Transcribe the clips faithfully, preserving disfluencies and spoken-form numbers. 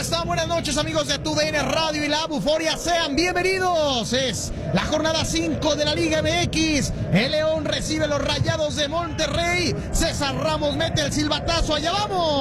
están? Buenas noches, amigos de Tu D N Radio y la Buforia. Sean bienvenidos. Es la jornada cinco de la Liga M X. El León recibe los Rayados de Monterrey. César Ramos mete el silbatazo. Allá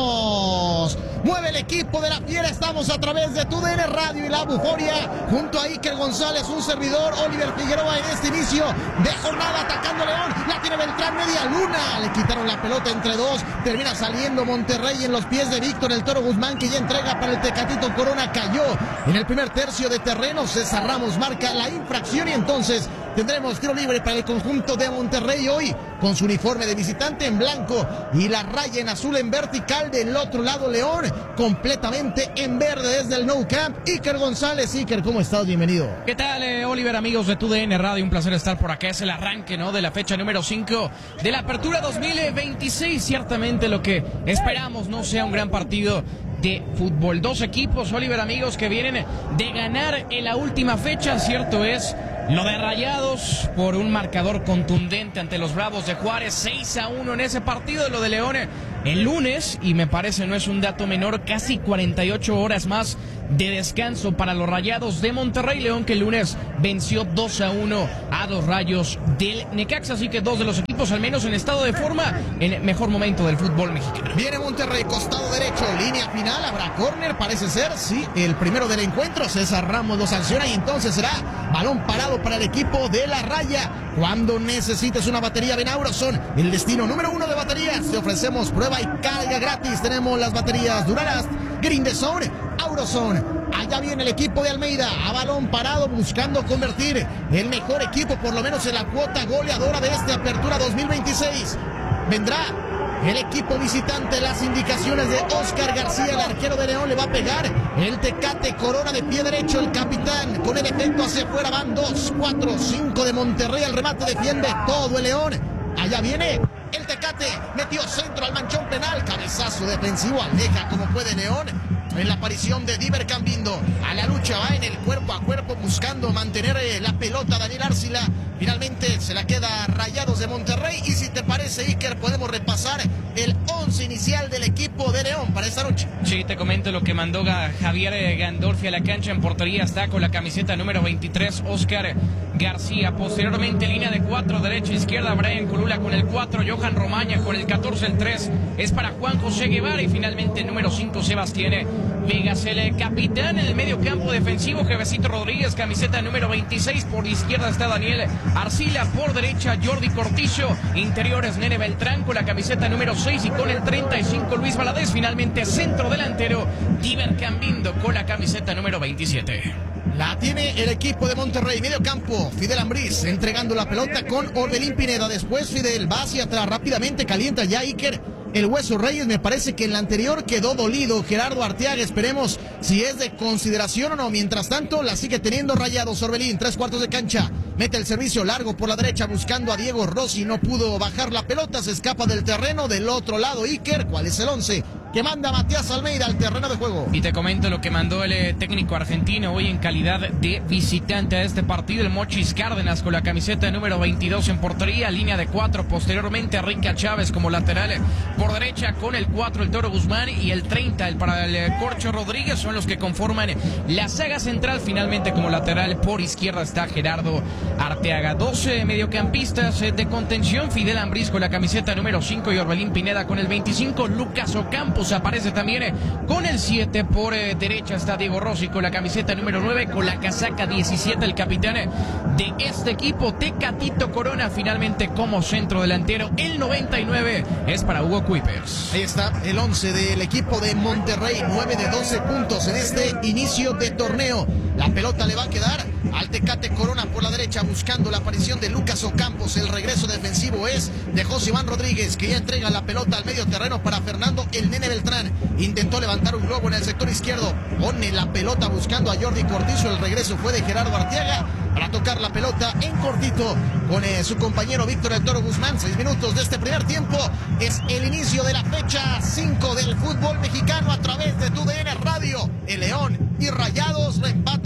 vamos. Mueve el equipo de la Fiera. Estamos a través de Tu D N Radio y la Buforia. Junto a Iker González, un servidor, Oliver Figueroa, en este inicio de jornada atacando León. La tiene Beltrán, media luna. Le quitaron la pelota entre dos. Termina saliendo Monterrey en los pies de Víctor El Toro Guzmán, que ya entrega para el Tecatito Corona. Cayó en el primer tercio de terreno. César Ramos marca la infracción y entonces tendremos tiro libre para el conjunto de Monterrey hoy, con su uniforme de visitante en blanco y la raya en azul en vertical. Del otro lado León completamente en verde desde el Nou Camp. Iker González. Iker, ¿cómo estás? Bienvenido. ¿Qué tal, eh, Oliver, amigos de Tu D N Radio? Un placer estar por acá. Es el arranque, ¿no?, de la fecha número cinco de la Apertura dos mil veintiséis. Ciertamente lo que esperamos no sea un gran partido de fútbol. Dos equipos, Oliver, amigos, que vienen de ganar en la última fecha. Cierto es lo de Rayados por un marcador contundente ante los Bravos de Juárez, seis a uno en ese partido. De lo de León el lunes, y me parece no es un dato menor, casi cuarenta y ocho horas más de descanso para los Rayados de Monterrey. León que el lunes venció dos a uno a los Rayos del Necaxa. Así que dos de los equipos al menos en estado de forma, en el mejor momento del fútbol mexicano. Viene Monterrey, costado derecho, línea final, habrá córner, parece ser, sí, el primero del encuentro. César Ramos lo sanciona y entonces será balón parado para el equipo de la raya. Cuando necesites una batería, ven a Auroson, el destino número uno de baterías. Te ofrecemos prueba y carga gratis. Tenemos las baterías Duralast, Green the Zone, Auroson. Allá viene el equipo de Almeida, a balón parado, buscando convertir el mejor equipo, por lo menos en la cuota goleadora de esta Apertura dos mil veintiséis. Vendrá el equipo visitante. Las indicaciones de Oscar García, el arquero de León, le va a pegar el Tecate Corona de pie derecho, el capitán, con el efecto hacia afuera. Van dos, cuatro, cinco de Monterrey. Al remate defiende todo el León. Allá viene el Tecate, metió centro al manchón penal, cabezazo defensivo, aleja como puede León. En la aparición de Diver Cambindo, a la lucha va en el cuerpo a cuerpo, buscando mantener la pelota Daniel Arcila. Finalmente se la queda Rayados de Monterrey. Y si te parece, Iker, podemos repasar el once inicial del equipo de León para esta noche. Sí, te comento lo que mandó Javier Gandolfi a la cancha. En portería está con la camiseta número veintitrés Oscar García. Posteriormente línea de cuatro, derecha, izquierda, Brian Colula con el cuatro, Johan Romaña con el catorce, el tres es para Juan José Guevara y finalmente el número cinco, Sebastián Vegas. El capitán en el medio campo defensivo, Jevesito Rodríguez, camiseta número veintiséis. Por izquierda está Daniel Arcila, por derecha Jordi Cortizo, interiores Nene Beltrán con la camiseta número seis y con el treinta y cinco Luis Valadez. Finalmente centro delantero Diver Cambindo con la camiseta número veintisiete. La tiene el equipo de Monterrey, medio campo, Fidel Ambriz entregando la pelota con Orbelín Pineda. Después Fidel va hacia atrás rápidamente, calienta ya Iker el Hueso Reyes. Me parece que en la anterior quedó dolido Gerardo Arteaga. Esperemos si es de consideración o no. Mientras tanto la sigue teniendo Rayados. Orbelín, tres cuartos de cancha, mete el servicio largo por la derecha buscando a Diego Rossi. No pudo bajar la pelota, se escapa del terreno. Del otro lado Iker, ¿cuál es el once que manda Matías Almeida al terreno de juego? Y te comento lo que mandó el eh, técnico argentino hoy en calidad de visitante a este partido. El Mochis Cárdenas con la camiseta número veintidós en portería, línea de cuatro. Posteriormente a Rica Chávez como lateral por derecha con el cuatro, el Toro Guzmán, y el treinta, el para el eh, Corcho Rodríguez, son los que conforman la saga central. Finalmente como lateral por izquierda está Gerardo Arteaga. doce mediocampistas eh, de contención, Fidel Ambriz con la camiseta número cinco y Orbelín Pineda con el veinticinco. Lucas Ocampo aparece también eh, con el siete. Por eh, derecha está Diego Rossi con la camiseta número nueve, con la casaca diecisiete, el capitán eh, de este equipo, Tecatito Corona. Finalmente como centro delantero, el noventa y nueve es para Hugo Kuipers. Ahí está el once del equipo de Monterrey, nueve de doce puntos en este inicio de torneo. La pelota le va a quedar al Tecate Corona por la derecha, buscando la aparición de Lucas Ocampos. El regreso defensivo es de José Iván Rodríguez, que ya entrega la pelota al medio terreno para Fernando el Nene Beltrán. Intentó levantar un globo en el sector izquierdo, pone la pelota buscando a Jordi Cortizo. El regreso fue de Gerardo Arteaga para tocar la pelota en cortito con eh, su compañero Víctor El Toro Guzmán. Seis minutos de este primer tiempo. Es el inicio de la fecha cinco del fútbol mexicano a través de Tu D N Radio. El León y Rayados lo empatan cero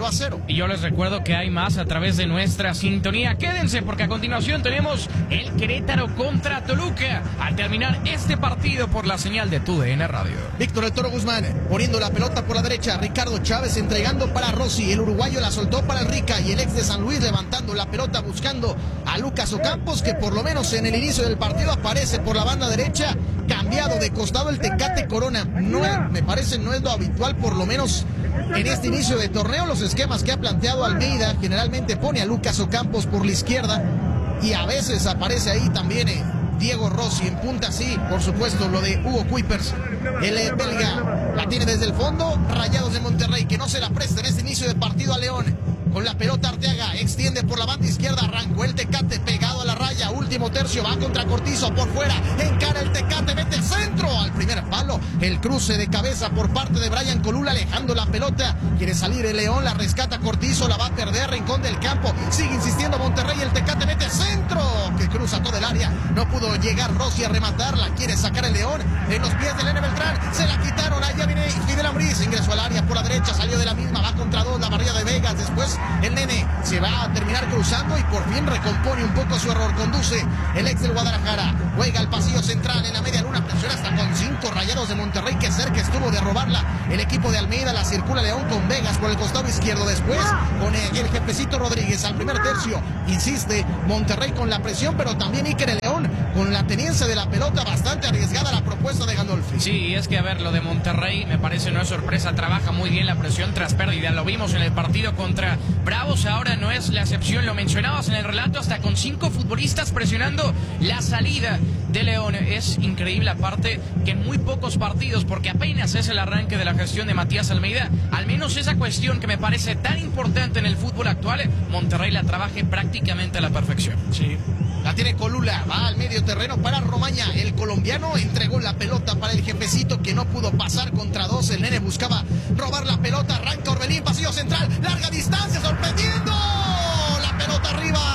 cero a cero. Y yo les recuerdo que hay más a través de nuestra sintonía. Quédense porque a continuación tenemos el Querétaro contra Toluca al terminar este partido por la señal de Tu D N Radio. Víctor El Toro Guzmán poniendo la pelota por la derecha, Ricardo Chávez entregando para Rossi, el uruguayo la soltó para el Rica y el ex de San Luis levantando la pelota buscando a Lucas Ocampos, que por lo menos en el inicio del partido aparece por la banda derecha, cambiado de costado el Tecate Corona. No es, me parece no es lo habitual, por lo menos en este inicio de torneo. Los esquemas que ha planteado Almeida generalmente pone a Lucas Ocampos por la izquierda y a veces aparece ahí también eh, Diego Rossi en punta, sí, por supuesto, lo de Hugo Kuipers, el eh, belga, la tiene desde el fondo. Rayados de Monterrey que no se la presta en este inicio de partido a León. Con la pelota Arteaga, extiende por la banda izquierda, arrancó el Tecate pegado a la raya, último tercio, va contra Cortizo por fuera, encara el Tecate, mete el centro al primer palo, el cruce de cabeza por parte de Brian Colula, alejando la pelota, quiere salir el León, la rescata Cortizo, la va a perder, rincón del campo, sigue insistiendo Monterrey, el Tecate mete centro, que cruza todo el área, no pudo llegar Rossi a rematarla, quiere sacar el León, en los pies de Nene Beltrán, se la quitaron, allá viene Fidel Ambriz, ingresó al área por la derecha, salió de la misma, va contra dos, la barrera de Vegas, después el Nene se va a terminar cruzando y por fin recompone un poco su error. Conduce el ex del Guadalajara. Juega al pasillo central en la media luna. Presiona hasta con cinco Rayados de Monterrey, que cerca estuvo de robarla. El equipo de Almeida la circula León con Vegas por el costado izquierdo. Después con el, el jefecito Rodríguez al primer tercio. Insiste Monterrey con la presión, pero también Iker León con la tenencia de la pelota. Bastante arriesgada la propuesta de Gandolfi. Sí, es que a ver, lo de Monterrey me parece no es sorpresa. Trabaja muy bien la presión tras pérdida. Lo vimos en el partido contra Bravos. Ahora no es la excepción, lo mencionabas en el relato, hasta con cinco futbolistas presionando la salida de León. Es increíble, aparte que en muy pocos partidos, porque apenas es el arranque de la gestión de Matías Almeida, al menos esa cuestión que me parece tan importante en el fútbol actual, Monterrey la trabaje prácticamente a la perfección. Sí. La tiene Colula, va al medio terreno para Romaña. El colombiano entregó la pelota para el jefecito que no pudo pasar contra dos. El Nene buscaba robar la pelota, arranca Orbelín, pasillo central, larga distancia, sorprendiendo. La pelota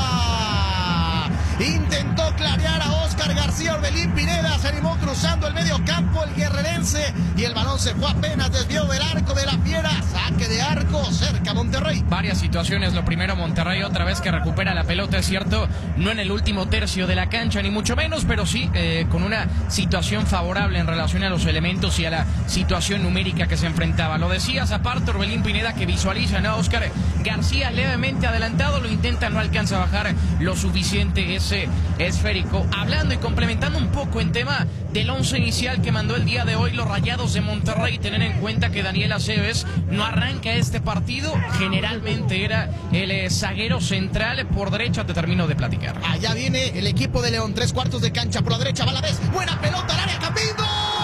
arriba. Intentó clarear a Oscar García, Orbelín Pineda se animó cruzando el medio campo el guerrerense y el balón se fue apenas desviado del arco de la Fiera. Saque de arco cerca Monterrey. Varias situaciones. Lo primero, Monterrey otra vez que recupera la pelota, es cierto, no en el último tercio de la cancha ni mucho menos, pero sí eh, con una situación favorable en relación a los elementos y a la situación numérica que se enfrentaba. Lo decías, aparte Orbelín Pineda que visualiza, ¿no? Oscar García levemente adelantado, lo intenta, no alcanza a bajar lo suficiente ese esférico. Hablando y complementando un poco en tema del once inicial que mandó el día de hoy los Rayados de Monterrey, tener en cuenta que Daniel Aceves no arranca este partido, generalmente era el eh, zaguero central por derecha, te termino de platicar. Allá viene el equipo de León, tres cuartos de cancha por la derecha, va la vez, buena pelota al área, Campindo.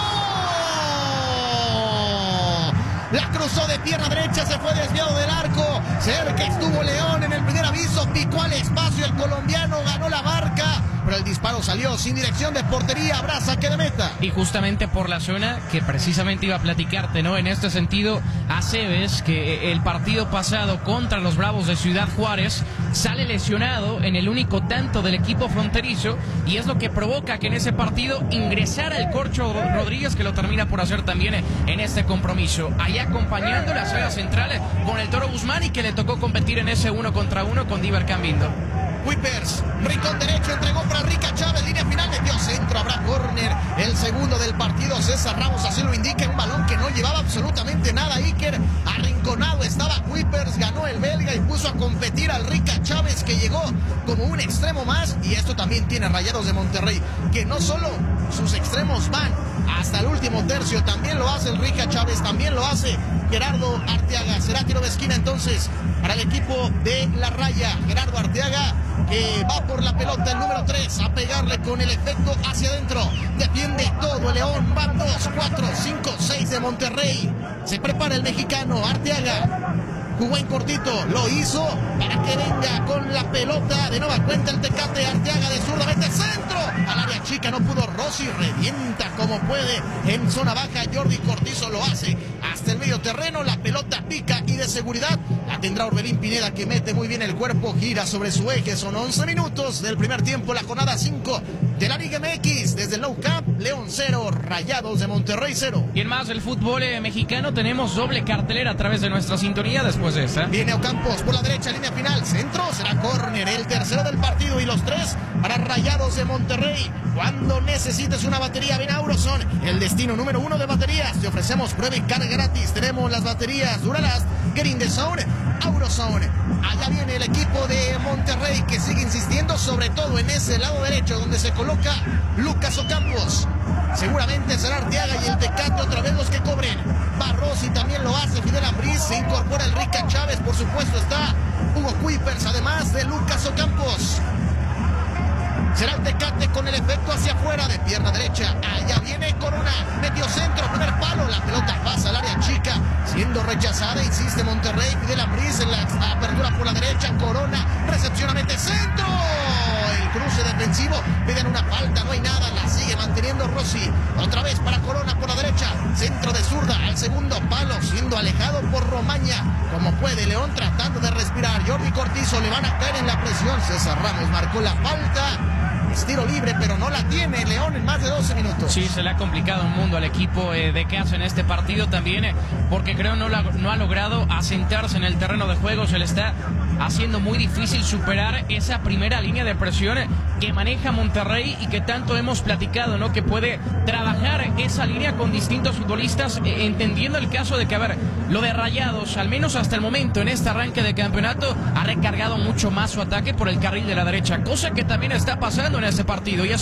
La cruzó de pierna derecha, se fue desviado del arco, cerca estuvo León en el primer aviso, picó al espacio el colombiano, ganó la marca, pero el disparo salió sin dirección de portería, habrá saque de meta. Y justamente por la zona que precisamente iba a platicarte, ¿no? En este sentido, Aceves, que el partido pasado contra los Bravos de Ciudad Juárez, sale lesionado en el único tanto del equipo fronterizo, y es lo que provoca que en ese partido ingresara el Corcho Rodríguez, que lo termina por hacer también en este compromiso. Allá acompañando la saga central con el Toro Guzmán y que le tocó competir en ese uno contra uno con Diver Cambindo. Kuipers, rincón derecho, entregó para Rica Chávez, línea final, metió centro, habrá córner, el segundo del partido, César Ramos así lo indica, un balón que no llevaba absolutamente nada, Iker, arrinconado estaba Kuipers, ganó el belga y puso a competir al Rica Chávez, que llegó como un extremo más, y esto también tiene Rayados de Monterrey, que no solo sus extremos van hasta el último tercio, también lo hace el Rica Chávez, también lo hace Gerardo Arteaga. Será tiro de esquina entonces para el equipo de la Raya. Gerardo Arteaga que va por la pelota, el número tres, a pegarle con el efecto hacia adentro. Defiende todo el León, van dos, cuatro, cinco, seis de Monterrey. Se prepara el mexicano Arteaga. Jugó en cortito, lo hizo para que venga con la pelota. De nueva cuenta el Tecate, Arteaga de zurda, mete centro al área chica, no pudo Rossi, revienta como puede en zona baja. Jordi Cortizo lo hace hasta el medio terreno, la pelota pica y de seguridad la tendrá Orbelín Pineda, que mete muy bien el cuerpo, gira sobre su eje. Son once minutos del primer tiempo, la jornada cinco de la Liga M X. Desde el Nou Camp, León cero, Rayados de Monterrey cero. Y en más del fútbol eh, mexicano tenemos doble cartelera a través de nuestra sintonía después de esta. Viene Ocampos por la derecha, línea final, centro, será córner, el tercero del partido y los tres para Rayados de Monterrey. Cuando necesites una batería, ven a Auroson, el destino número uno de baterías. Te ofrecemos prueba y carga gratis. Tenemos las baterías Duralast, Get in the Zone, Auroson. Allá viene el equipo de Monterrey que sigue insistiendo sobre todo en ese lado derecho donde se coloca Lucas Ocampos. Seguramente será Arteaga y el Tecate otra vez los que cobren. Barrosi también lo hace, Fidel Ambriz, se incorpora el Rica Chávez, por supuesto está Hugo Kuipers, además de Lucas Ocampos. Será el Tecate con el efecto hacia afuera de pierna derecha. Allá viene Corona, medio centro, primer palo, la pelota pasa al área chica, siendo rechazada, insiste Monterrey, Fidel Ambriz en la apertura por la derecha, Corona, recepciona, mete centro, el cruce defensivo, piden una falta, no hay nada, la sigue manteniendo Rossi, otra vez para Corona por la derecha, centro de zurda al segundo palo, siendo alejado por Romaña, como puede León tratando de respirar, Jordi Cortizo, le van a caer en la presión, César Ramos marcó la falta. Es tiro libre, pero no la tiene León en más de doce minutos. Sí, se le ha complicado un mundo al equipo eh, de Caso en este partido también, eh, porque creo no, la, no ha logrado asentarse en el terreno de juego. Se le está haciendo muy difícil superar esa primera línea de presión eh, que maneja Monterrey y que tanto hemos platicado, ¿no? Que puede trabajar esa línea con distintos futbolistas, eh, entendiendo el caso de que, a ver, lo de Rayados, al menos hasta el momento en este arranque de campeonato, ha recargado mucho más su ataque por el carril de la derecha, cosa que también está pasando en este partido. Y